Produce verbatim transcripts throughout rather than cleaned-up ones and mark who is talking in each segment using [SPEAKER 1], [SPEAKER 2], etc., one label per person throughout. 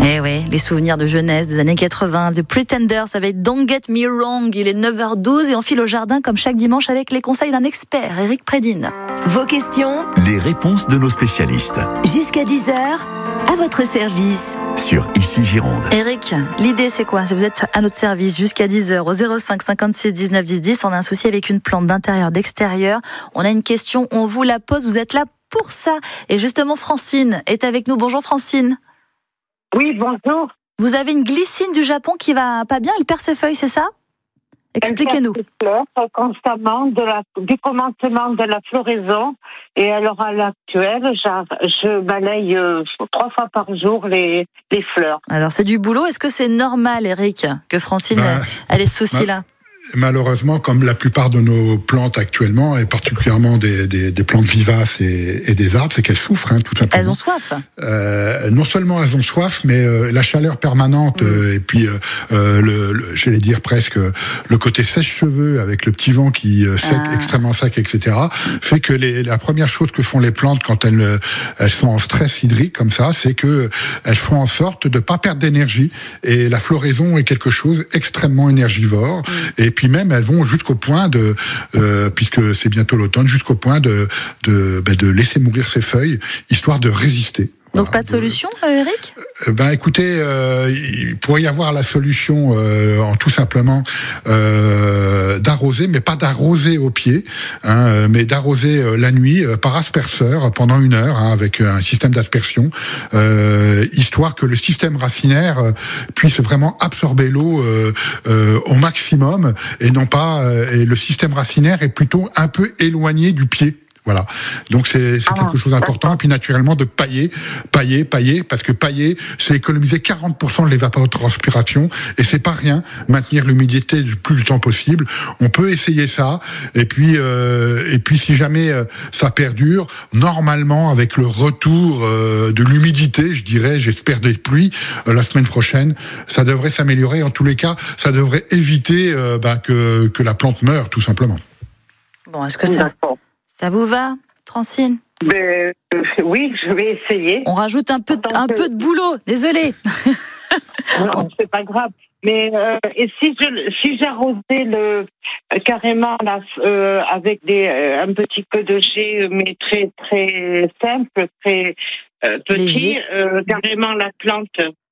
[SPEAKER 1] Eh oui, les souvenirs de jeunesse des années quatre-vingts, The Pretenders avec Don't Get Me Wrong. Il est neuf heures douze et on file au jardin comme chaque dimanche avec les conseils d'un expert, Eric Prédine.
[SPEAKER 2] Vos questions,
[SPEAKER 3] les réponses de nos spécialistes.
[SPEAKER 2] Jusqu'à dix heures, à votre service.
[SPEAKER 3] Sur Ici Gironde.
[SPEAKER 1] Eric, l'idée c'est quoi? Vous êtes à notre service jusqu'à dix heures au zéro cinq cinquante-six dix-neuf dix dix. On a un souci avec une plante d'intérieur, d'extérieur. On a une question, on vous la pose, vous êtes là pour ça. Et justement, Francine est avec nous. Bonjour Francine.
[SPEAKER 4] Oui, bonjour.
[SPEAKER 1] Vous avez une glycine du Japon qui va pas bien, elle perd ses feuilles, c'est ça? Expliquez-nous.
[SPEAKER 4] Elle perd ses fleurs constamment de la, du commencement de la floraison. Et alors à l'actuel, je balaye euh, trois fois par jour les, les fleurs.
[SPEAKER 1] Alors c'est du boulot. Est-ce que c'est normal, Eric, que Francine ben, elle ait ce souci-là?
[SPEAKER 5] Malheureusement, comme la plupart de nos plantes actuellement, et particulièrement des, des, des plantes vivaces et, et des arbres, c'est qu'elles souffrent, hein, tout simplement.
[SPEAKER 1] Elles ont soif.
[SPEAKER 5] Euh, non seulement elles ont soif, mais euh, la chaleur permanente mmh. euh, et puis, euh, le, le, j'allais dire presque le côté sèche-cheveux avec le petit vent qui euh, sec, ah. extrêmement sec, et cetera, fait que les, la première chose que font les plantes quand elles, elles sont en stress hydrique comme ça, c'est que elles font en sorte de pas perdre d'énergie. Et la floraison est quelque chose extrêmement énergivore. Mmh. Et puis même elles vont jusqu'au point de, euh, puisque c'est bientôt l'automne, jusqu'au point de de, ben de laisser mourir ses feuilles, histoire de résister.
[SPEAKER 1] Donc voilà, pas de solution, de... Eric ?
[SPEAKER 5] euh, Ben écoutez, euh, il pourrait y avoir la solution euh, en tout simplement euh, d'arroser, mais pas d'arroser au pied, hein, mais d'arroser euh, la nuit euh, par asperceur pendant une heure, hein, avec un système d'aspersion, euh, histoire que le système racinaire euh, puisse vraiment absorber l'eau euh, euh, au maximum, et non pas euh, et le système racinaire est plutôt un peu éloigné du pied. Voilà. Donc c'est, c'est quelque chose d'important. Et puis naturellement de pailler, pailler, pailler, parce que pailler, c'est économiser quarante pour cent de l'évapotranspiration, et c'est pas rien. Maintenir l'humidité le plus longtemps possible. On peut essayer ça. Et puis, euh, et puis si jamais euh, ça perdure, normalement avec le retour euh, de l'humidité, je dirais, j'espère des pluies euh, la semaine prochaine, ça devrait s'améliorer. En tous les cas, ça devrait éviter euh, ben, que que la plante meure, tout simplement.
[SPEAKER 1] Bon, est-ce que ça Ça vous va, Francine ?
[SPEAKER 4] Ben, euh, oui, je vais essayer.
[SPEAKER 1] On rajoute un peu, un que... peu de boulot, désolé.
[SPEAKER 4] Non, c'est pas grave. Mais euh, et si je si j'arrosais le euh, carrément là euh, avec des euh, un petit peu de jet, mais très très simple, très euh, petit, euh, carrément la plante.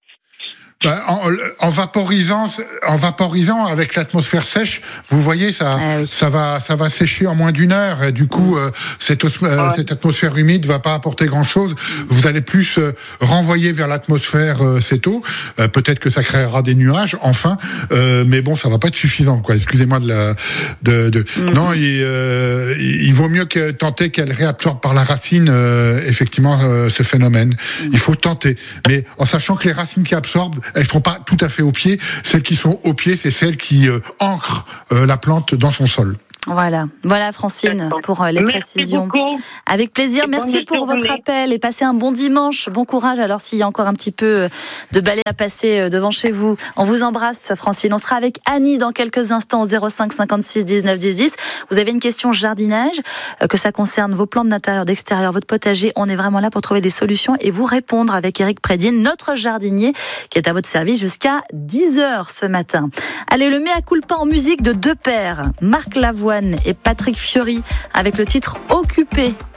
[SPEAKER 5] Ben, en, en vaporisant, en vaporisant avec l'atmosphère sèche, vous voyez, ça, ah oui. ça va, ça va sécher en moins d'une heure. Et du coup, euh, cette, os- euh, ouais. cette atmosphère humide va pas apporter grand chose. Vous allez plus euh, renvoyer vers l'atmosphère euh, cette eau. Euh, peut-être que ça créera des nuages, enfin, euh, mais bon, ça va pas être suffisant, quoi. Excusez-moi de la, de, de... Mm-hmm. non, il, euh, il vaut mieux que tenter qu'elle réabsorbe par la racine, euh, effectivement, euh, ce phénomène. Mm-hmm. Il faut tenter, mais en sachant que les racines qui absorbent, elles ne sont pas tout à fait au pied. Celles qui sont au pied, c'est celles qui euh, ancrent euh, la plante dans son sol.
[SPEAKER 1] Voilà, voilà Francine pour les
[SPEAKER 4] Merci
[SPEAKER 1] précisions.
[SPEAKER 4] Beaucoup.
[SPEAKER 1] Avec plaisir, merci pour votre appel et passez un bon dimanche. Bon courage alors s'il y a encore un petit peu de balai à passer devant chez vous. On vous embrasse Francine. On sera avec Annie dans quelques instants au zéro cinq cinquante-six dix-neuf dix dix. Vous avez une question jardinage, que ça concerne vos plantes d'intérieur, d'extérieur, votre potager. On est vraiment là pour trouver des solutions et vous répondre avec Eric Prédine, notre jardinier qui est à votre service jusqu'à dix heures ce matin. Allez, le mea culpa en musique de deux pères, Marc Lavoine et Patrick Fiori avec le titre Occupé.